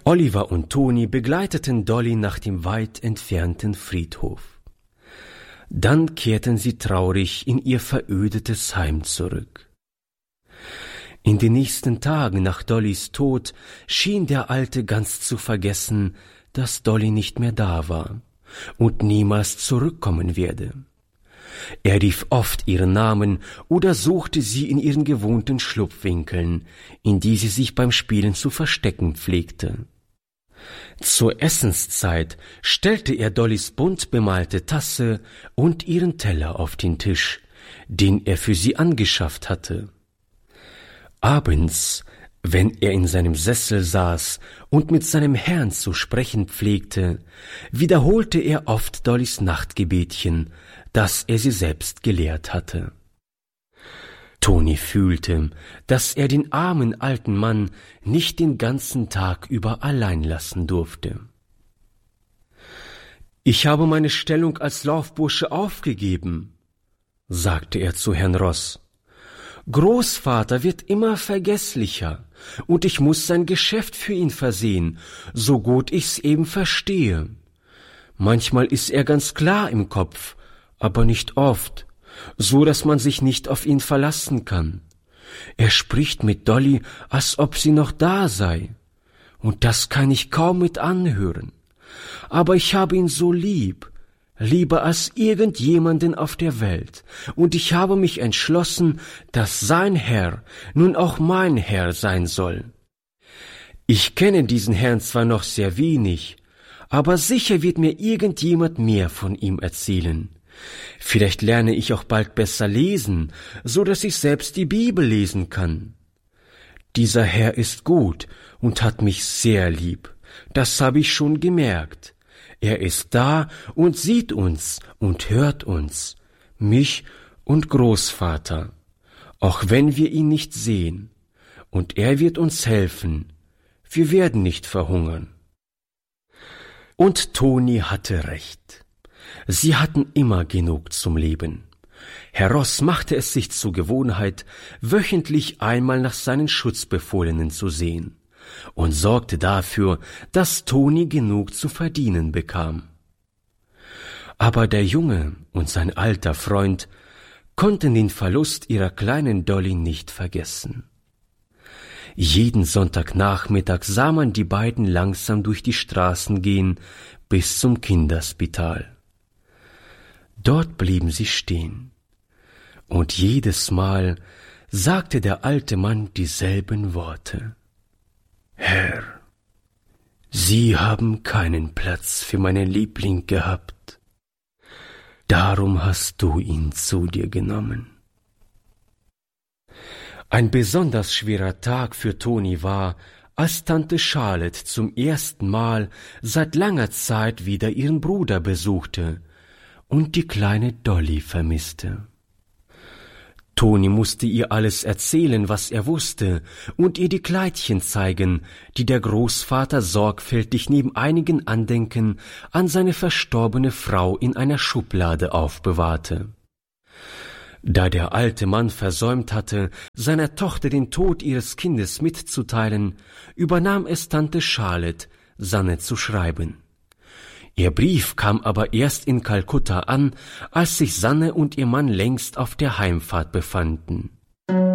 Oliver und Toni begleiteten Dolly nach dem weit entfernten Friedhof. Dann kehrten sie traurig in ihr verödetes Heim zurück. In den nächsten Tagen nach Dollys Tod schien der Alte ganz zu vergessen, dass Dolly nicht mehr da war und niemals zurückkommen werde. Er rief oft ihren Namen oder suchte sie in ihren gewohnten Schlupfwinkeln, in die sie sich beim Spielen zu verstecken pflegte. Zur Essenszeit stellte er Dollys bunt bemalte Tasse und ihren Teller auf den Tisch, den er für sie angeschafft hatte. Abends, wenn er in seinem Sessel saß und mit seinem Herrn zu sprechen pflegte, wiederholte er oft Dollys Nachtgebetchen, das er sie selbst gelehrt hatte. Toni fühlte, dass er den armen alten Mann nicht den ganzen Tag über allein lassen durfte. »Ich habe meine Stellung als Laufbursche aufgegeben«, sagte er zu Herrn Ross. »Großvater wird immer vergesslicher, und ich muss sein Geschäft für ihn versehen, so gut ich's eben verstehe. Manchmal ist er ganz klar im Kopf, aber nicht oft, so dass man sich nicht auf ihn verlassen kann. Er spricht mit Dolly, als ob sie noch da sei, und das kann ich kaum mit anhören. Aber ich habe ihn so lieb, lieber als irgendjemanden auf der Welt, und ich habe mich entschlossen, dass sein Herr nun auch mein Herr sein soll. Ich kenne diesen Herrn zwar noch sehr wenig, aber sicher wird mir irgendjemand mehr von ihm erzählen. Vielleicht lerne ich auch bald besser lesen, so dass ich selbst die Bibel lesen kann. Dieser Herr ist gut und hat mich sehr lieb, das habe ich schon gemerkt. Er ist da und sieht uns und hört uns, mich und Großvater, auch wenn wir ihn nicht sehen. Und er wird uns helfen. Wir werden nicht verhungern.« Und Toni hatte recht. Sie hatten immer genug zum Leben. Herr Ross machte es sich zur Gewohnheit, wöchentlich einmal nach seinen Schutzbefohlenen zu sehen und sorgte dafür, dass Toni genug zu verdienen bekam. Aber der Junge und sein alter Freund konnten den Verlust ihrer kleinen Dolly nicht vergessen. Jeden Sonntagnachmittag sah man die beiden langsam durch die Straßen gehen bis zum Kinderspital. Dort blieben sie stehen, und jedes Mal sagte der alte Mann dieselben Worte. »Herr, Sie haben keinen Platz für meinen Liebling gehabt. Darum hast du ihn zu dir genommen.« Ein besonders schwerer Tag für Toni war, als Tante Charlotte zum ersten Mal seit langer Zeit wieder ihren Bruder besuchte und die kleine Dolly vermisste. Toni musste ihr alles erzählen, was er wusste, und ihr die Kleidchen zeigen, die der Großvater sorgfältig neben einigen Andenken an seine verstorbene Frau in einer Schublade aufbewahrte. Da der alte Mann versäumt hatte, seiner Tochter den Tod ihres Kindes mitzuteilen, übernahm es Tante Charlotte, Sanne zu schreiben. Ihr Brief kam aber erst in Kalkutta an, als sich Sanne und ihr Mann längst auf der Heimfahrt befanden.